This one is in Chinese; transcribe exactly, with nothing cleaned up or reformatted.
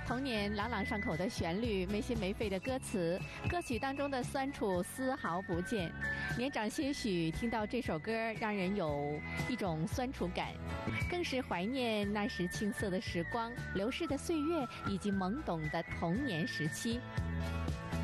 童年朗朗上口的旋律，没心没肺的歌词，歌曲当中的酸楚丝毫不见。年长些许，听到这首歌，让人有一种酸楚感，更是怀念那时青涩的时光、流逝的岁月以及懵懂的童年时期。